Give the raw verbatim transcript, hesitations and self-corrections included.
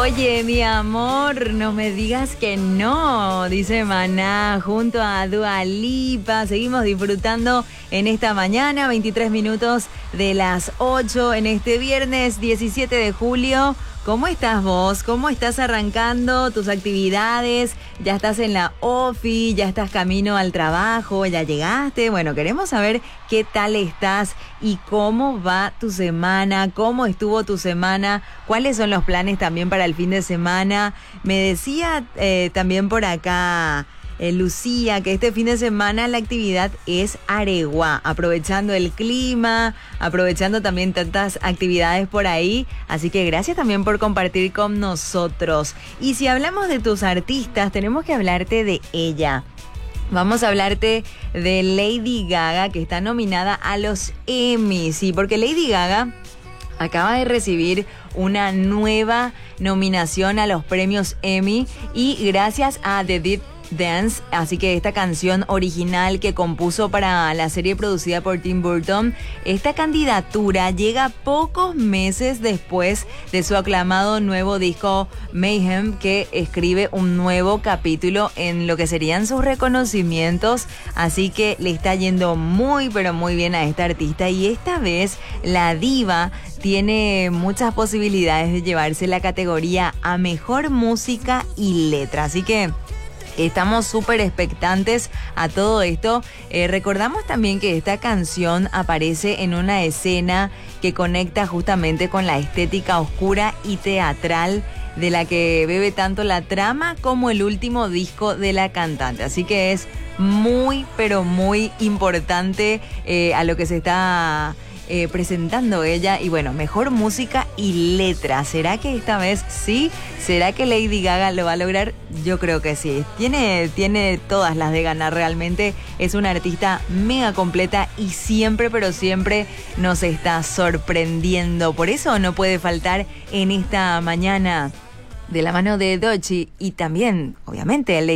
Oye, mi amor, no me digas que no, dice Maná junto a Dua Lipa. Seguimos disfrutando en esta mañana, veintitrés minutos de las ocho, en este viernes diecisiete de julio. ¿Cómo estás vos? ¿Cómo estás arrancando tus actividades? ¿Ya estás en la ofi? ¿Ya estás camino al trabajo? ¿Ya llegaste? Bueno, queremos saber qué tal estás y cómo va tu semana, cómo estuvo tu semana, cuáles son los planes también para el fin de semana. Me decía eh, también por acá Eh, Lucía, que este fin de semana la actividad es Areguá, aprovechando el clima, aprovechando también tantas actividades por ahí, así que gracias también por compartir con nosotros. Y si hablamos de tus artistas, tenemos que hablarte de ella. Vamos a hablarte de Lady Gaga, que está nominada a los Emmy, sí, porque Lady Gaga acaba de recibir una nueva nominación a los premios Emmy y gracias a The Deep Dance, así que esta canción original que compuso para la serie producida por Tim Burton, esta candidatura llega pocos meses después de su aclamado nuevo disco Mayhem, que escribe un nuevo capítulo en lo que serían sus reconocimientos, así que le está yendo muy pero muy bien a esta artista y esta vez la diva tiene muchas posibilidades de llevarse la categoría a mejor música y letra, así que estamos súper expectantes a todo esto. Eh, recordamos también que esta canción aparece en una escena que conecta justamente con la estética oscura y teatral de la que bebe tanto la trama como el último disco de la cantante. Así que es muy, pero muy importante eh, a lo que se está Eh, presentando ella. Y bueno, mejor música y letra. ¿Será que esta vez sí? ¿Será que Lady Gaga lo va a lograr? Yo creo que sí. Tiene, tiene todas las de ganar realmente. Es una artista mega completa y siempre, pero siempre nos está sorprendiendo. Por eso no puede faltar en esta mañana de la mano de Doechii y también, obviamente, Lady